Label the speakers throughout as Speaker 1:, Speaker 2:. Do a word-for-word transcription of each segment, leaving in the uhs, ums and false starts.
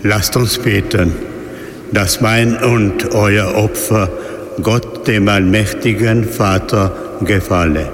Speaker 1: Lasst uns beten, dass mein und euer Opfer Gott, dem allmächtigen Vater, gefalle.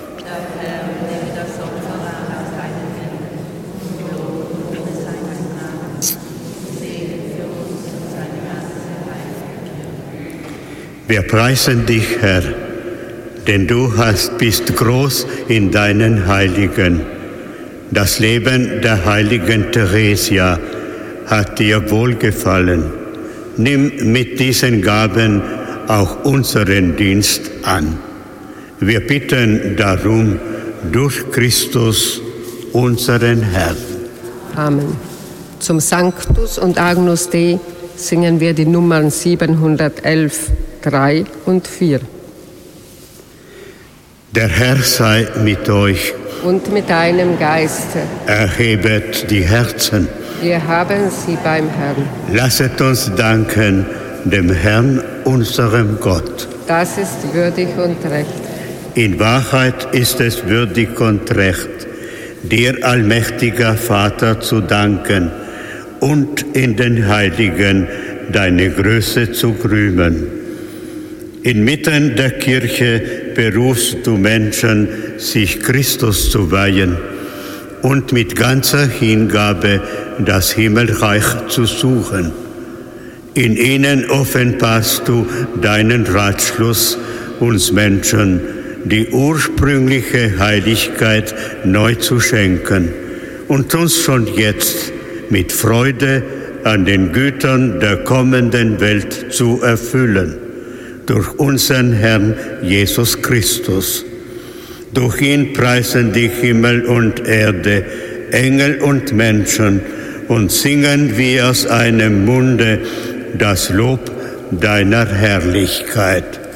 Speaker 1: Wir preisen dich, Herr, denn du hast, bist groß in deinen Heiligen. Das Leben der heiligen Theresia hat dir wohlgefallen. Nimm mit diesen Gaben auch unseren Dienst an. Wir bitten darum durch Christus, unseren Herrn.
Speaker 2: Amen. Zum Sanctus und Agnus Dei singen wir die Nummern siebenhundertelf, drei und vier. Der Herr sei mit euch.
Speaker 3: Und mit deinem Geiste.
Speaker 1: Erhebet die Herzen.
Speaker 3: Wir haben sie beim Herrn.
Speaker 1: Lasset uns danken dem Herrn, unserem Gott.
Speaker 3: Das ist würdig und recht.
Speaker 1: In Wahrheit ist es würdig und recht, dir, allmächtiger Vater, zu danken und in den Heiligen deine Größe zu rühmen. Inmitten der Kirche berufst du Menschen, sich Christus zu weihen und mit ganzer Hingabe das Himmelreich zu suchen. In ihnen offenbarst du deinen Ratschluss, uns Menschen die ursprüngliche Heiligkeit neu zu schenken und uns schon jetzt mit Freude an den Gütern der kommenden Welt zu erfüllen. Durch unseren Herrn Jesus Christus. Durch ihn preisen die Himmel und Erde, Engel und Menschen und singen wie aus einem Munde das Lob deiner Herrlichkeit.